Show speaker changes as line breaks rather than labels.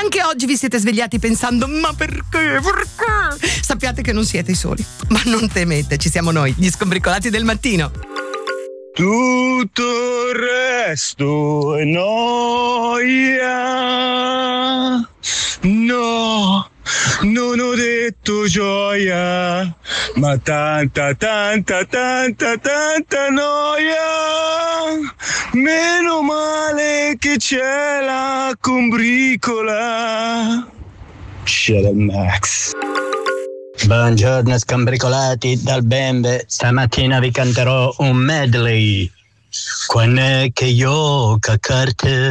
anche oggi vi siete svegliati pensando ma perché? Sappiate che non siete i soli, ma non temete, ci siamo noi, gli Scombricolati del mattino.
Tutto il resto è noia. No, non ho detto gioia, ma tanta noia. Meno male che c'è la combricola. Shut up, Max.
Buongiorno scombricolati dal Bembe, stamattina vi canterò un medley. Quando è che gioca a carte